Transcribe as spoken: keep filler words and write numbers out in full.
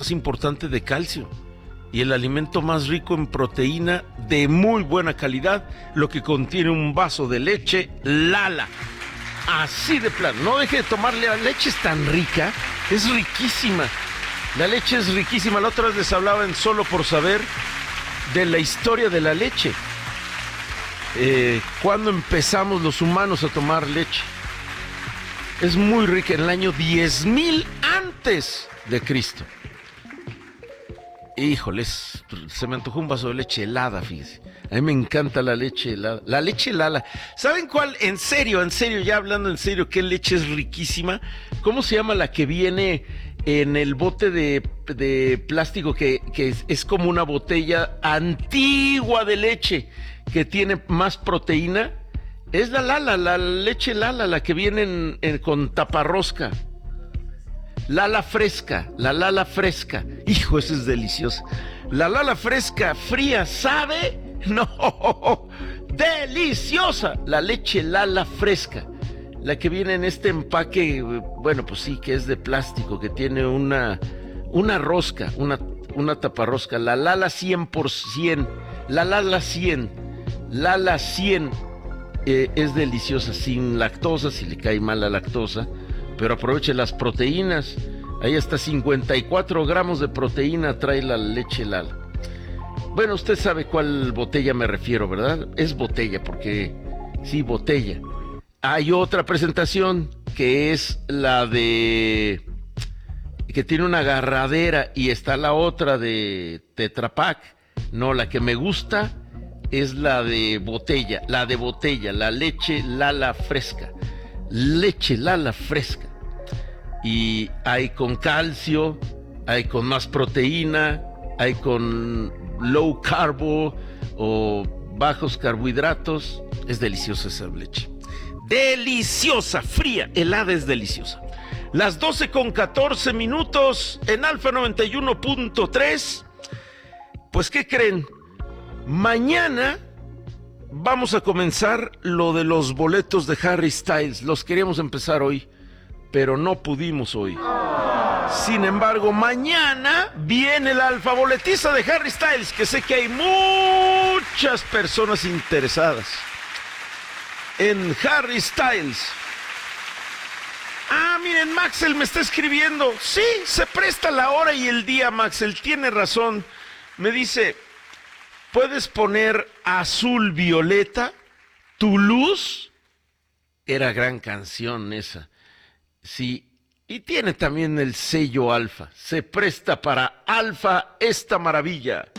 más importante de calcio y el alimento más rico en proteína de muy buena calidad, lo que contiene un vaso de leche Lala. Así de plano, no deje de tomarle, la leche es tan rica, es riquísima. La leche es riquísima. La otra vez les hablaba en Solo por Saber de la historia de la leche. Eh, cuando empezamos los humanos a tomar leche. Es muy rica, en el año diez mil antes de Cristo. Híjoles, se me antojó un vaso de leche helada, fíjese. A mí me encanta la leche helada. La leche Lala. ¿Saben cuál? En serio, en serio, ya hablando en serio, ¿qué leche es riquísima? ¿Cómo se llama la que viene en el bote de, de plástico que, que es, es como una botella antigua de leche que tiene más proteína? Es la Lala, la leche Lala, la que viene en, en, con taparrosca. Lala fresca, la Lala fresca. Hijo, esa es deliciosa. La Lala fresca, fría, ¿sabe? No, deliciosa. La leche Lala fresca. La que viene en este empaque, bueno, pues sí, que es de plástico, que tiene una, una rosca, una, una taparrosca. La Lala cien por ciento. La Lala cien. Lala cien eh, es deliciosa, sin lactosa, si le cae mal la lactosa. Pero aproveche las proteínas. Ahí hasta cincuenta y cuatro gramos de proteína trae la leche Lala. Bueno, usted sabe cuál botella me refiero, ¿verdad? Es botella, porque sí, botella. Hay otra presentación que es la de... que tiene una agarradera, y está la otra de Tetra Pak. No, la que me gusta es la de botella, la de botella, la leche Lala fresca. Leche Lala fresca. Y hay con calcio, hay con más proteína, hay con low carbo o bajos carbohidratos. Es deliciosa esa leche. Deliciosa, fría, helada, es deliciosa. Las doce con catorce minutos en Alfa noventa y uno punto tres. Pues, ¿qué creen? Mañana vamos a comenzar lo de los boletos de Harry Styles. Los queríamos empezar hoy, pero no pudimos hoy. Sin embargo, mañana viene la alfaboletiza de Harry Styles, que sé que hay muchas personas interesadas en Harry Styles. Ah, miren, Maxel me está escribiendo. Sí, se presta la hora y el día, Maxel, tiene razón. Me dice, ¿puedes poner Azul Violeta? ¿Tu luz? Era gran canción esa. Sí, y tiene también el sello Alfa. Se presta para Alfa esta maravilla.